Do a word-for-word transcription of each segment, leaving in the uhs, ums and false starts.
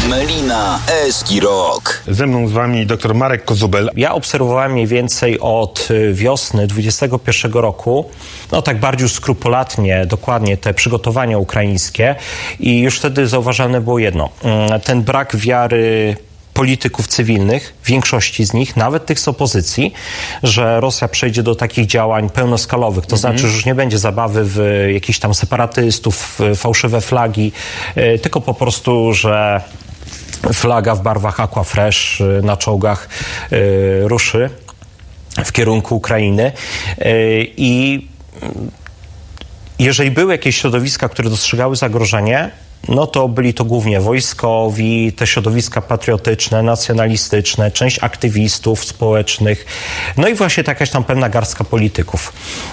Melina Eski Rock. Ze mną z wami dr Marek Kozubel. Ja obserwowałem mniej więcej od wiosny dwudziestego pierwszego roku, no tak bardziej skrupulatnie, dokładnie te przygotowania ukraińskie i już wtedy zauważalne było jedno. Ten brak wiary polityków cywilnych, większości z nich, nawet tych z opozycji, że Rosja przejdzie do takich działań pełnoskalowych. To znaczy, że już nie będzie zabawy w jakichś tam separatystów, w fałszywe flagi, tylko po prostu, że flaga w barwach Aquafresh na czołgach ruszy w kierunku Ukrainy. I jeżeli były jakieś środowiska, które dostrzegały zagrożenie, no to byli to głównie wojskowi, te środowiska patriotyczne, nacjonalistyczne, część aktywistów społecznych, no i właśnie jakaś tam pewna garstka polityków.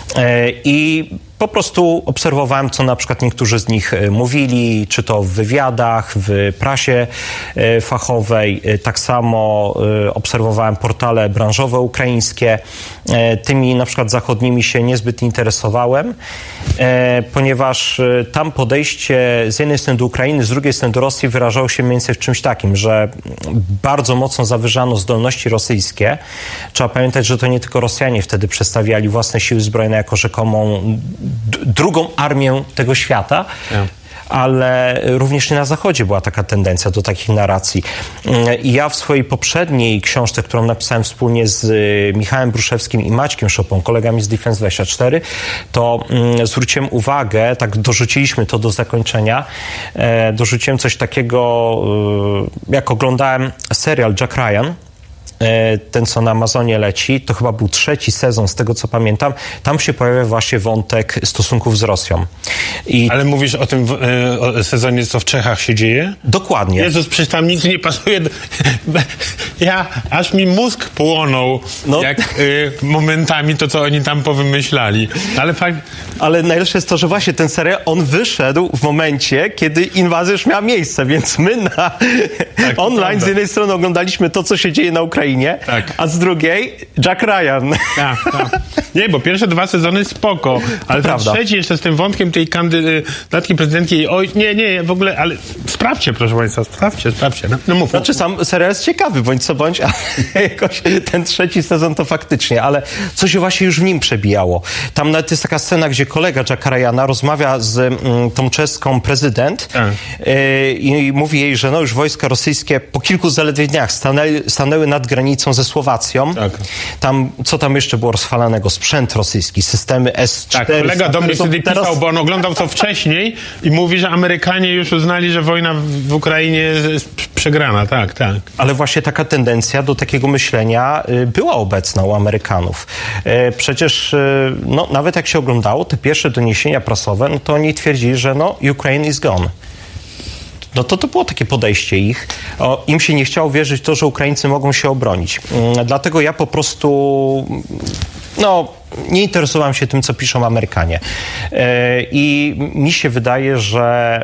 I po prostu obserwowałem, co na przykład niektórzy z nich mówili, czy to w wywiadach, w prasie fachowej. Tak samo obserwowałem portale branżowe ukraińskie. Tymi na przykład zachodnimi się niezbyt interesowałem, ponieważ tam podejście z jednej strony do Ukrainy, z drugiej strony do Rosji wyrażało się mniej więcej w czymś takim, że bardzo mocno zawyżano zdolności rosyjskie. Trzeba pamiętać, że to nie tylko Rosjanie wtedy przedstawiali własne siły zbrojne jako rzekomą drugą armię tego świata, ja. ale również na Zachodzie była taka tendencja do takich narracji. I ja w swojej poprzedniej książce, którą napisałem wspólnie z Michałem Bruszewskim i Maćkiem Szopą, kolegami z Defense dwadzieścia cztery, to mm, zwróciłem uwagę, tak dorzuciliśmy to do zakończenia, e, dorzuciłem coś takiego, e, jak oglądałem serial Jack Ryan, ten, co na Amazonie leci, to chyba był trzeci sezon, z tego co pamiętam. Tam się pojawia właśnie wątek stosunków z Rosją. I... Ale mówisz o tym e, o sezonie, co w Czechach się dzieje? Dokładnie. Jezus, przecież tam nic nie pasuje. Do... Ja, aż mi mózg płonął, no. jak e, momentami to, co oni tam powymyślali. Ale fakt... Ale najlepsze jest to, że właśnie ten serial, on wyszedł w momencie, kiedy inwazja już miała miejsce, więc my na tak, online z jednej strony oglądaliśmy to, co się dzieje na Ukrainie, tak. a z drugiej Jack Ryan. Tak, tak. Nie, bo pierwsze dwa sezony spoko, ale ten trzeci jeszcze z tym wątkiem tej kandydatki prezydentki, oj, nie, nie, w ogóle, ale sprawdźcie, proszę państwa, sprawdźcie, sprawdźcie. No, no mów. Znaczy sam serial jest ciekawy, bądź co bądź, ale jakoś ten trzeci sezon to faktycznie, ale co się właśnie już w nim przebijało. Tam nawet jest taka scena, gdzie kolega Jacka Ryana rozmawia z mm, tą czeską prezydent tak. y, i mówi jej, że no już wojska rosyjskie po kilku zaledwie dniach stanęły, stanęły nad granicą ze Słowacją. Tak. Tam, co tam jeszcze było rozfalanego? Sprzęt rosyjski, systemy S cztery. Tak, kolega do mnie wtedy teraz... pisał, bo on oglądał to wcześniej i mówi, że Amerykanie już uznali, że wojna w Ukrainie jest przegrana. Tak, tak. Ale właśnie taka tendencja do takiego myślenia y, była obecna u Amerykanów. Y, przecież y, no, nawet jak się oglądało te pierwsze doniesienia prasowe, no to oni twierdzili, że no, Ukraine is gone. No to to było takie podejście ich. O, im się nie chciało wierzyć w to, że Ukraińcy mogą się obronić. Mm, dlatego ja po prostu no, nie interesowałem się tym, co piszą Amerykanie. Yy, I mi się wydaje, że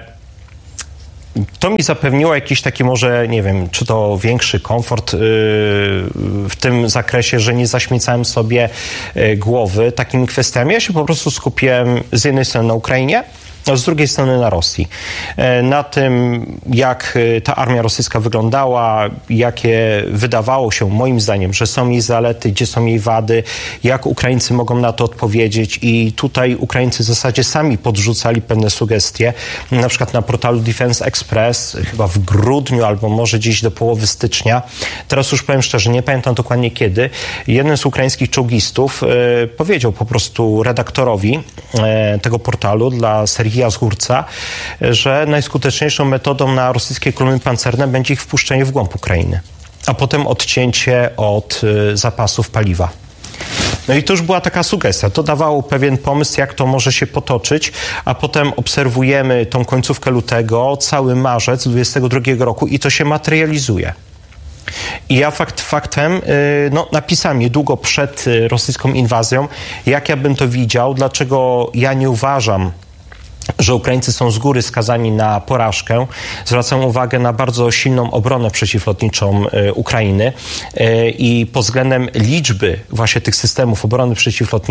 to mi zapewniło jakiś taki może, nie wiem, czy to większy komfort yy, w tym zakresie, że nie zaśmiecałem sobie yy, głowy takimi kwestiami. Ja się po prostu skupiłem z jednej strony na Ukrainie, a z drugiej strony na Rosji. Na tym, jak ta armia rosyjska wyglądała, jakie wydawało się, moim zdaniem, że są jej zalety, gdzie są jej wady, jak Ukraińcy mogą na to odpowiedzieć. I tutaj Ukraińcy w zasadzie sami podrzucali pewne sugestie. Na przykład na portalu Defense Express, chyba w grudniu albo może gdzieś do połowy stycznia. Teraz już powiem szczerze, nie pamiętam dokładnie kiedy. Jeden z ukraińskich czołgistów e, powiedział po prostu redaktorowi e, tego portalu dla serii Jazgórca, że najskuteczniejszą metodą na rosyjskie kolumny pancerne będzie ich wpuszczenie w głąb Ukrainy, a potem odcięcie od y, zapasów paliwa. No i to już była taka sugestia. To dawało pewien pomysł, jak to może się potoczyć, a potem obserwujemy tą końcówkę lutego, cały marzec dwudziestego drugiego roku i to się materializuje. I ja fakt faktem no, napisałem niedługo przed rosyjską inwazją, jak ja bym to widział, dlaczego ja nie uważam, że Ukraińcy są z góry skazani na porażkę. Zwracam uwagę na bardzo silną obronę przeciwlotniczą Ukrainy i pod względem liczby właśnie tych systemów obrony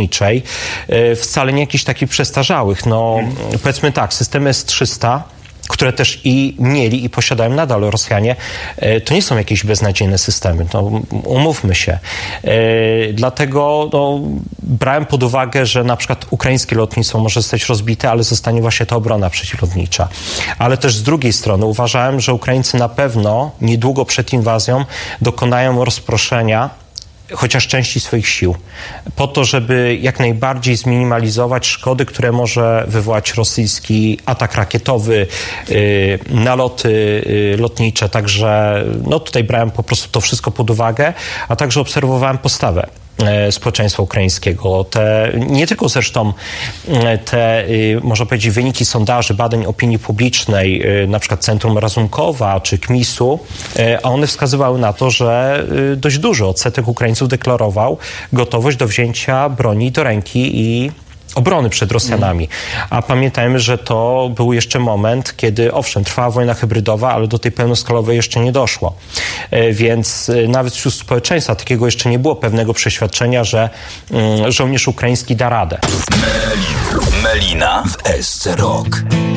przeciwlotniczej wcale nie jakichś takich przestarzałych. No, powiedzmy tak, systemy S trzysta, które też i mieli i posiadają nadal Rosjanie, to nie są jakieś beznadziejne systemy. No, umówmy się. Dlatego no, brałem pod uwagę, że na przykład ukraińskie lotnictwo może zostać rozbite, ale zostanie właśnie ta obrona przeciwlotnicza. Ale też z drugiej strony uważałem, że Ukraińcy na pewno niedługo przed inwazją dokonają rozproszenia chociaż części swoich sił, po to, żeby jak najbardziej zminimalizować szkody, które może wywołać rosyjski atak rakietowy, yy, naloty yy, lotnicze. Także no, tutaj brałem po prostu to wszystko pod uwagę, a także obserwowałem postawę społeczeństwa ukraińskiego. Te, nie tylko zresztą te, można powiedzieć, wyniki sondaży, badań opinii publicznej, na przykład Centrum Razumkowa czy K M I S-u, a one wskazywały na to, że dość duży odsetek Ukraińców deklarował gotowość do wzięcia broni do ręki i obrony przed Rosjanami. A pamiętajmy, że to był jeszcze moment, kiedy owszem, trwała wojna hybrydowa, ale do tej pełnoskalowej jeszcze nie doszło. Więc nawet wśród społeczeństwa takiego jeszcze nie było pewnego przeświadczenia, że żołnierz ukraiński da radę. Melina w S C Rock.